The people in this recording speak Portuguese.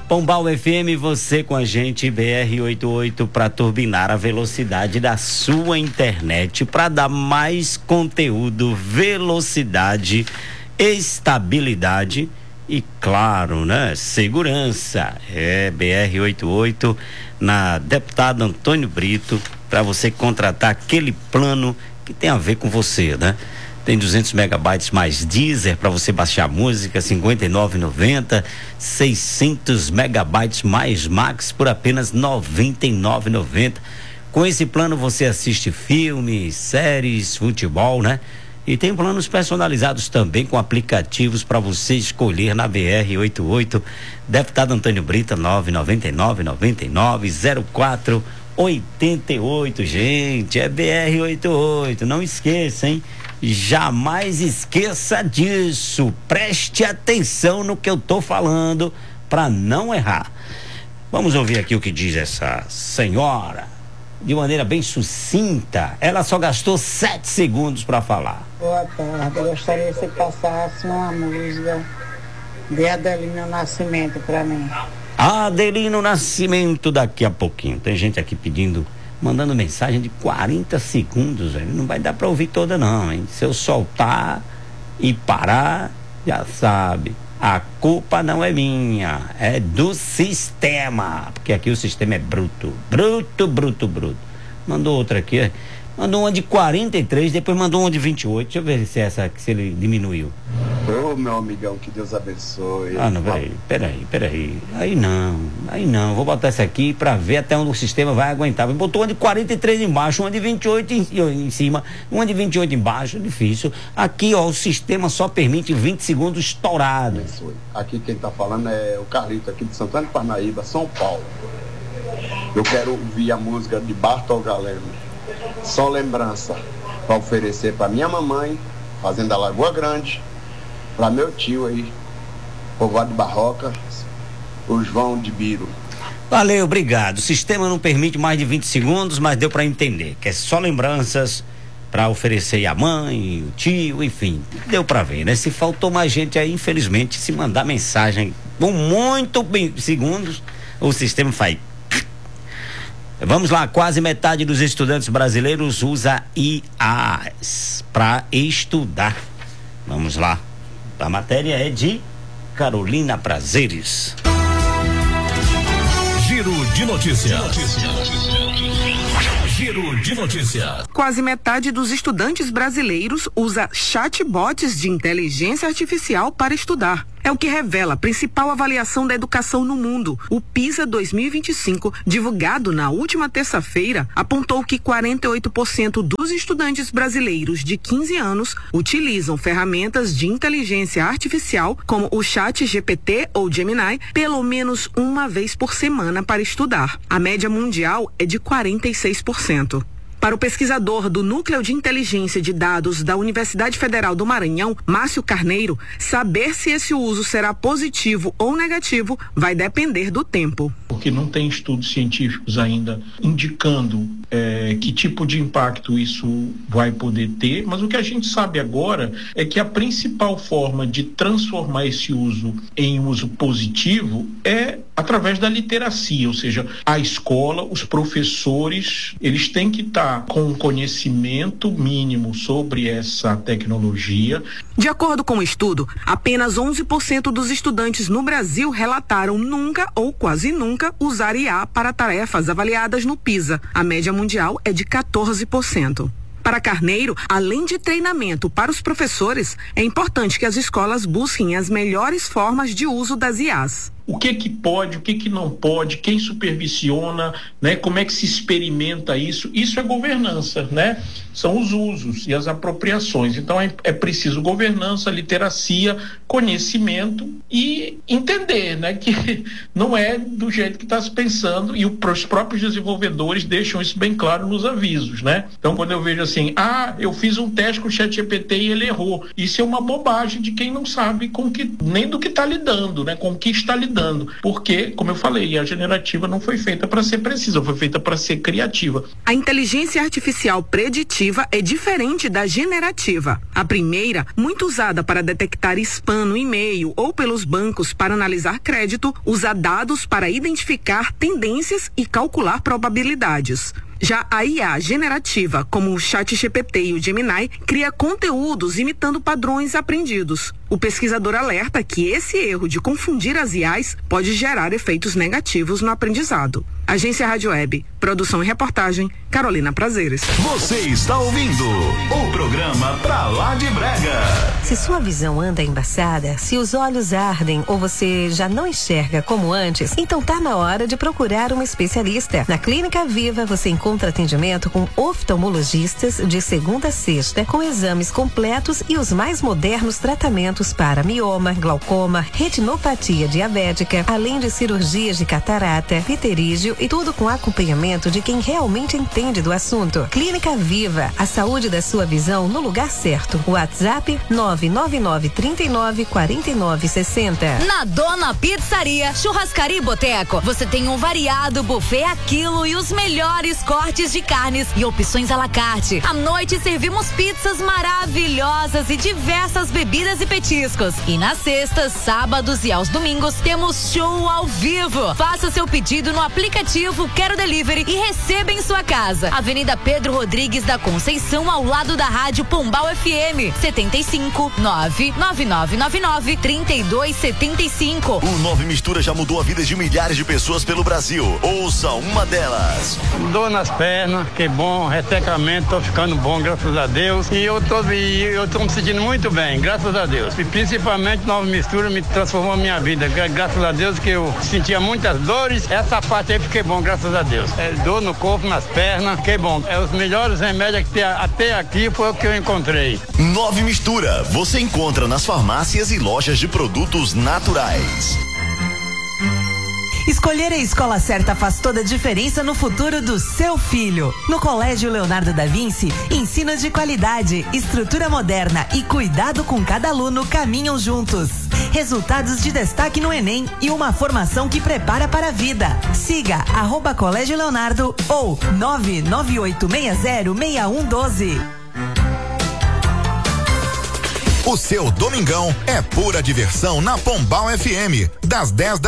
Pombal FM, você com a gente, BR88, para turbinar a velocidade da sua internet, para dar mais conteúdo, velocidade, estabilidade e, claro, né, segurança. É BR88 na Deputado Antônio Brito, para você contratar aquele plano que tem a ver com você, né? Tem 200 megabytes mais Deezer para você baixar música, R$ 59,90. 600 megabytes mais Max por apenas R$ 99,90. Com esse plano você assiste filmes, séries, futebol, né? E tem planos personalizados também com aplicativos para você escolher na BR88. Deputado Antônio Brito, 999-99-0488. Gente, é BR88, não esqueça, hein? Jamais esqueça disso. Preste atenção no que eu tô falando para não errar. Vamos ouvir aqui o que diz essa senhora de maneira bem sucinta. Ela só gastou 7 segundos para falar. Boa tarde, eu gostaria que você passasse uma música de Adelino Nascimento para mim. Adelino Nascimento daqui a pouquinho. Tem gente aqui pedindo, mandando mensagem de 40 segundos, velho. Não vai dar pra ouvir toda não, hein? Se eu soltar e parar, já sabe, a culpa não é minha, é do sistema, porque aqui o sistema é bruto. Mandou outra aqui, mandou uma de 43, depois mandou uma de 28, deixa eu ver se é essa que se ele diminuiu. Ô, meu amigão, que Deus abençoe. Ah, não, peraí. Aí não. Vou botar essa aqui pra ver até onde o sistema vai aguentar. Botou uma de 43 embaixo, uma de 28 em cima, uma de 28 embaixo, difícil. Aqui, ó, o sistema só permite 20 segundos estourados. Aqui quem tá falando é o Carlito, aqui de Santana de Parnaíba, São Paulo. Eu quero ouvir a música de Bartol Galeno, Só Lembrança, pra oferecer pra minha mamãe, Fazenda Lagoa Grande, para meu tio aí, Povoado de Barroca, o João de Biro. Valeu, obrigado. O sistema não permite mais de 20 segundos, mas deu para entender que é só lembranças para oferecer a mãe, o tio, enfim, deu para ver, né? Se faltou mais gente aí, infelizmente, se mandar mensagem com muito segundos, o sistema faz. Vamos lá, quase metade dos estudantes brasileiros usa IAs para estudar. Vamos lá. A matéria é de Carolina Prazeres. Giro de notícias. Giro de notícias. Quase metade dos estudantes brasileiros usa chatbots de inteligência artificial para estudar. É o que revela a principal avaliação da educação no mundo. O PISA 2025, divulgado na última terça-feira, apontou que 48% dos estudantes brasileiros de 15 anos utilizam ferramentas de inteligência artificial, como o ChatGPT ou Gemini, pelo menos uma vez por semana para estudar. A média mundial é de 46%. Para o pesquisador do Núcleo de Inteligência de Dados da Universidade Federal do Maranhão, Márcio Carneiro, saber se esse uso será positivo ou negativo vai depender do tempo. Porque não tem estudos científicos ainda indicando que tipo de impacto isso vai poder ter, mas o que a gente sabe agora é que a principal forma de transformar esse uso em uso positivo é através da literacia, ou seja, a escola, os professores, eles têm que estar com um conhecimento mínimo sobre essa tecnologia. De acordo com o estudo, apenas 11% dos estudantes no Brasil relataram nunca ou quase nunca usar IA para tarefas avaliadas no PISA. A média mundial é de 14%. Para Carneiro, além de treinamento para os professores, é importante que as escolas busquem as melhores formas de uso das IAs. O que pode, o que não pode, quem supervisiona, né? Como é que se experimenta isso? Isso é governança, né? São os usos e as apropriações. Então é preciso governança, literacia, conhecimento e entender, né? Que não é do jeito que está se pensando, e os próprios desenvolvedores deixam isso bem claro nos avisos, né? Então quando eu vejo assim, eu fiz um teste com o ChatGPT e ele errou. Isso é uma bobagem de quem não sabe nem do que está lidando, né? Com o que está lidando. dando, porque, como eu falei, a generativa não foi feita para ser precisa, foi feita para ser criativa. A inteligência artificial preditiva é diferente da generativa. A primeira, muito usada para detectar spam no e-mail ou pelos bancos para analisar crédito, usa dados para identificar tendências e calcular probabilidades. Já a IA generativa, como o ChatGPT e o Gemini, cria conteúdos imitando padrões aprendidos. O pesquisador alerta que esse erro de confundir as IAs pode gerar efeitos negativos no aprendizado. Agência Rádio Web, produção e reportagem, Carolina Prazeres. Você está ouvindo o programa Pra Lá de Brega. Se sua visão anda embaçada, se os olhos ardem ou você já não enxerga como antes, então tá na hora de procurar um especialista. Na Clínica Viva você encontra atendimento com oftalmologistas de segunda a sexta, com exames completos e os mais modernos tratamentos para mioma, glaucoma, retinopatia diabética, além de cirurgias de catarata, pterígio e tudo com acompanhamento de quem realmente entende do assunto. Clínica Viva, a saúde da sua visão no lugar certo. WhatsApp 999394960. Na Dona Pizzaria, Churrascaria e Boteco, você tem um variado buffet a quilo e os melhores cortes de carnes e opções à la carte. À noite servimos pizzas maravilhosas e diversas bebidas e petiscos. E nas sextas, sábados e aos domingos temos show ao vivo. Faça seu pedido no aplicativo Quero Delivery e receba em sua casa. Avenida Pedro Rodrigues da Conceição, ao lado da Rádio Pombal FM. 75-99999-3275. O Nove Mistura já mudou a vida de milhares de pessoas pelo Brasil. Ouça uma delas. Dor nas pernas, que bom, ressecamento, tô ficando bom, graças a Deus. E eu tô me sentindo muito bem, graças a Deus. E principalmente Nova Mistura me transformou a minha vida. Graças a Deus que eu sentia muitas dores. Essa parte aí fiquei bom, graças a Deus. Dor no corpo, nas pernas, fiquei bom. Os melhores remédios que tem até aqui foi o que eu encontrei. Nove Mistura, você encontra nas farmácias e lojas de produtos naturais. Escolher a escola certa faz toda a diferença no futuro do seu filho. No Colégio Leonardo da Vinci, ensino de qualidade, estrutura moderna e cuidado com cada aluno caminham juntos. Resultados de destaque no Enem e uma formação que prepara para a vida. Siga @Colégio Leonardo ou 998606112. O seu domingão é pura diversão na Pombal FM, das 10 da